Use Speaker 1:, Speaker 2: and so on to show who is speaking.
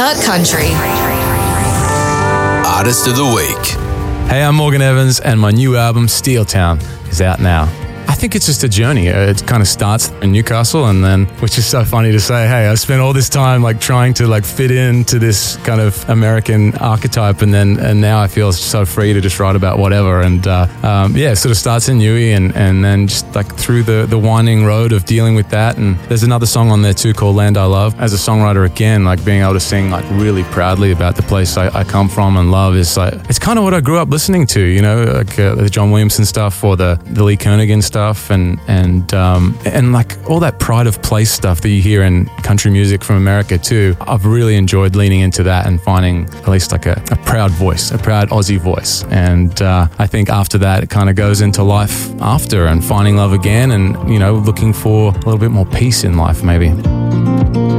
Speaker 1: Uncut Country.
Speaker 2: Artist of the Week.
Speaker 3: Hey, I'm Morgan Evans, and my new album, Steel Town, is out now. I think it's just a journey. It kind of starts in Newcastle, and then, which is so funny to say, hey, I spent all this time like trying to like fit into this kind of American archetype, and now I feel so free to just write about whatever. And it sort of starts in Newey, and then just like through the winding road of dealing with that. And there's another song on there too called Land I Love. As a songwriter, again, like being able to sing like really proudly about the place I come from and love is like, it's kind of what I grew up listening to, you know, like the John Williamson stuff or the Lee Kernaghan stuff. And like all that pride of place stuff that you hear in country music from America too. I've really enjoyed leaning into that and finding at least like a proud voice, a proud Aussie voice. And I think after that, it kind of goes into life after and finding love again and, you know, looking for a little bit more peace in life maybe.